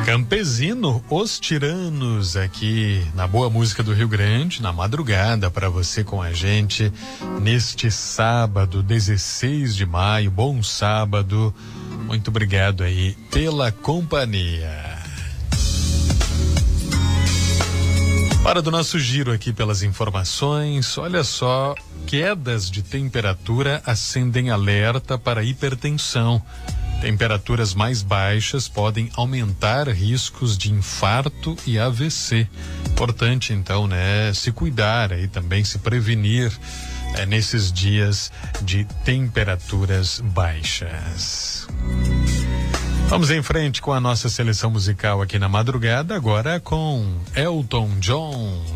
Campesino, Os Tiranos, aqui na Boa Música do Rio Grande, na madrugada para você com a gente neste sábado, 16 de maio. Bom sábado, muito obrigado aí pela companhia. Para do nosso giro aqui pelas informações, olha só, quedas de temperatura acendem alerta para hipertensão. Temperaturas mais baixas podem aumentar riscos de infarto e AVC. Importante, então, né, se cuidar aí também, se prevenir nesses dias de temperaturas baixas. Vamos em frente com a nossa seleção musical aqui na madrugada, agora com Elton John.